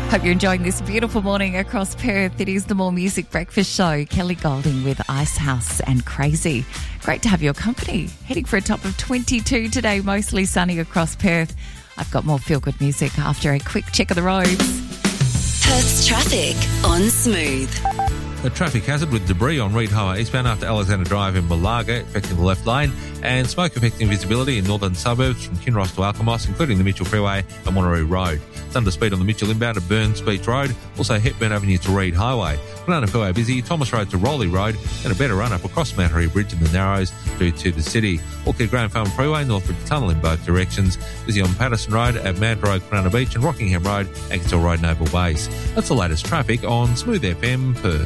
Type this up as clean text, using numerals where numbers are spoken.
Hope you're enjoying this beautiful morning across Perth. It is the More Music Breakfast Show. Kelly Golding with Icehouse and Crazy. Great to have your company. Heading for a top of 22 today, mostly sunny across Perth. I've got more feel-good music after a quick check of the roads. Perth's traffic on Smooth. A traffic hazard with debris on Reid Highway eastbound after Alexander Drive in Malaga, affecting the left lane, and smoke affecting visibility in northern suburbs from Kinross to Alkimos, including the Mitchell Freeway and Wanneroo Road. It's under speed on the Mitchell inbound at Burns Beach Road, also Hepburn Avenue to Reid Highway. Banana Freeway busy, Thomas Road to Rowley Road, and a better run-up across Mount Harrier Bridge in the Narrows through to the city. Orchid Grand Farm Freeway, Northbridge Tunnel in both directions. Busy on Patterson Road at Mount Road, Banana Beach, and Rockingham Road, Ankersall Road, Naval Base. That's the latest traffic on Smooth FM Perth.